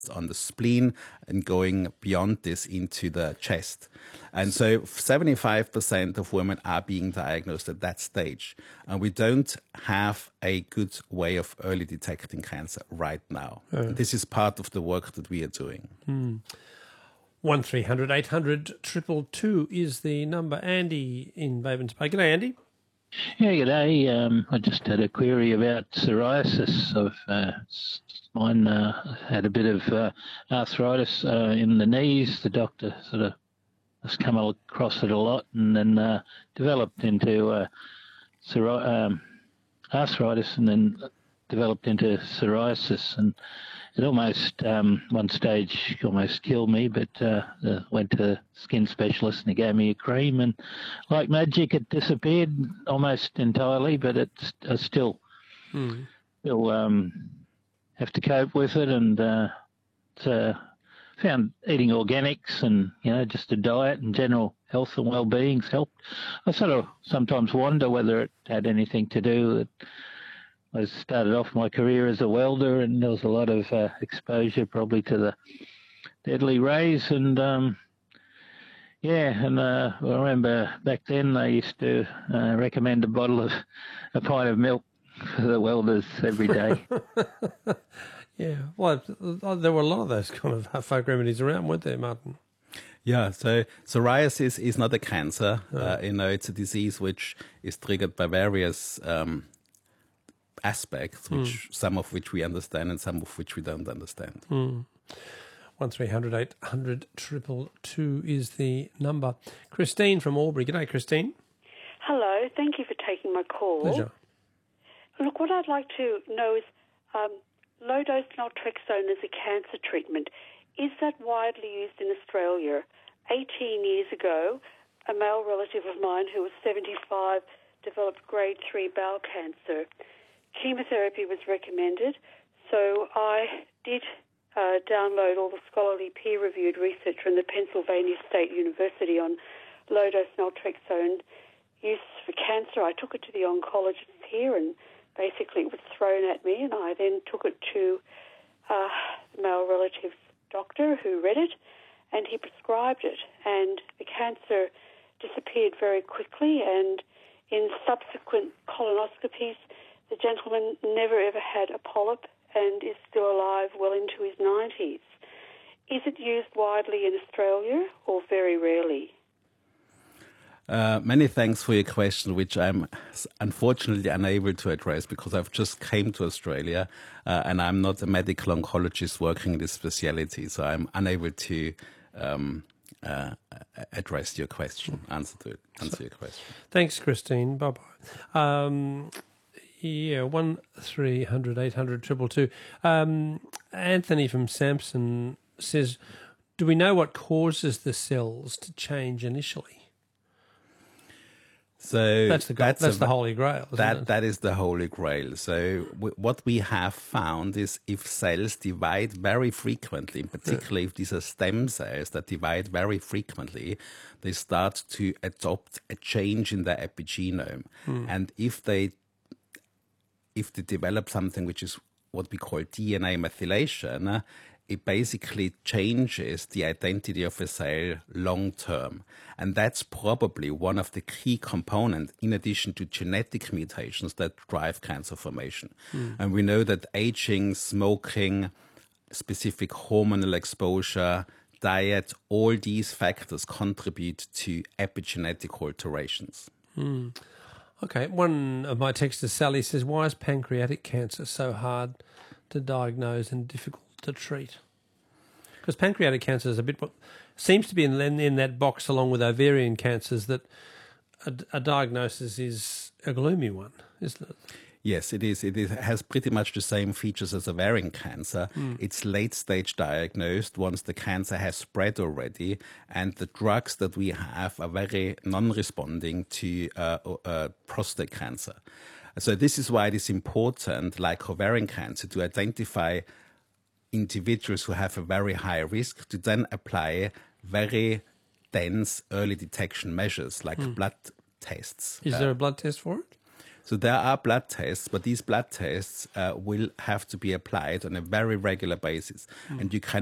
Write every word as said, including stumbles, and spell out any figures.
on the spleen and going beyond this into the chest. And so seventy-five percent of women are being diagnosed at that stage. And we don't have a good way of early detecting cancer right now. Oh. This is part of the work that we are doing. Hmm. one three hundred eight hundred two two two is the number. Andy in Bavens Bay. G'day, Andy. Yeah, g'day. Um, I just had a query about psoriasis. I've, uh, mine uh, had a bit of uh, arthritis uh, in the knees. The doctor sort of has come across it a lot and then uh, developed into uh, psori- um, arthritis and then developed into psoriasis. And it almost, um, one stage, almost killed me, but uh, uh, went to a skin specialist and he gave me a cream, and like magic, it disappeared almost entirely, but it's I still, hmm. still um, have to cope with it, and uh, it's, uh, found eating organics and, you know, just a diet and general health and well-being's helped. I sort of sometimes wonder whether it had anything to do with, I started off my career as a welder, and there was a lot of uh, exposure probably to the deadly rays. And, um, yeah, and uh, I remember back then they used to uh, recommend a bottle of, a pint of milk for the welders every day. Yeah, well, there were a lot of those kind of folk remedies around, weren't there, Martin? Yeah, so psoriasis is not a cancer. Oh. Uh, you know, it's a disease which is triggered by various Um, aspects, which mm. some of which we understand and some of which we don't understand. Mm. one three hundred eight hundred two two two is the number. Christine from Albury. G'day, Christine. Hello. Thank you for taking my call. Pleasure. Look, what I'd like to know is um, low-dose naltrexone as a cancer treatment. Is that widely used in Australia? eighteen years ago, a male relative of mine who was seventy-five developed grade three bowel cancer. Chemotherapy was recommended, so I did uh, download all the scholarly peer-reviewed research from the Pennsylvania State University on low-dose naltrexone use for cancer. I took it to the oncologist here, and basically it was thrown at me, and I then took it to uh, the male relative's doctor who read it, and he prescribed it, and the cancer disappeared very quickly, and in subsequent colonoscopies, the gentleman never ever had a polyp and is still alive well into his nineties. Is it used widely in Australia or very rarely? Uh, many thanks for your question, which I'm unfortunately unable to address because I've just came to Australia uh, and I'm not a medical oncologist working in this speciality, so I'm unable to um, uh, address your question, answer to it, answer so, your question. Thanks, Christine. Bye-bye. Um, Yeah, one three hundred eight hundred two two two. Um, Anthony from Sampson says, do we know what causes the cells to change initially? So that's the that's, that's a, the holy grail. Isn't that it? that is the holy grail. So w- what we have found is if cells divide very frequently, particularly yeah. if these are stem cells that divide very frequently, they start to adopt a change in their epigenome, hmm. and if they if they develop something which is what we call D N A methylation, it basically changes the identity of a cell long term. And that's probably one of the key components, in addition to genetic mutations, that drive cancer formation. Mm. And we know that aging, smoking, specific hormonal exposure, diet, all these factors contribute to epigenetic alterations. Mm. Okay, one of my texters, Sally, says, why is pancreatic cancer so hard to diagnose and difficult to treat? Because pancreatic cancer is a bit, seems to be in, in that box along with ovarian cancers, that a, a diagnosis is a gloomy one, isn't it? Yes, it is. It is, has pretty much the same features as ovarian cancer. Mm. It's late stage diagnosed once the cancer has spread already, and the drugs that we have are very non-responding to uh, uh, prostate cancer. So this is why it is important, like ovarian cancer, to identify individuals who have a very high risk, to then apply very dense early detection measures like mm. blood tests. Is uh, there a blood test for it? So there are blood tests, but these blood tests uh, will have to be applied on a very regular basis, mm. and you can